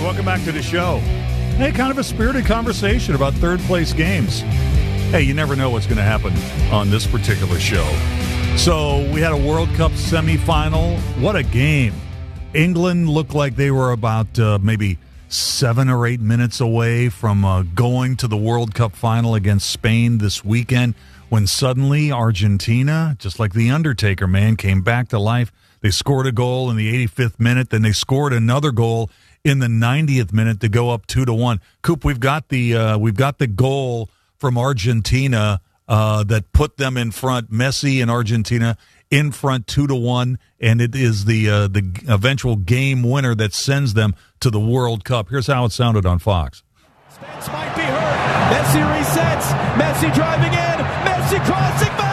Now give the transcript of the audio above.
welcome back to the show. Hey, kind of a spirited conversation about third-place games. Hey, you never know what's going to happen on this particular show. So we had a World Cup semifinal. What a game. England looked like they were about maybe 7 or 8 minutes away from going to the World Cup final against Spain this weekend, when suddenly Argentina, just like the Undertaker, man, came back to life. They scored a goal in the 85th minute, then they scored another goal in the 90th minute to go up 2-1. Coop, we've got the goal from Argentina that put them in front. Messi and Argentina in front 2-1, and it is the eventual game winner that sends them to the World Cup. Here's how it sounded on Fox. Spence might be hurt. Messi resets. Messi driving in. Messi crossing.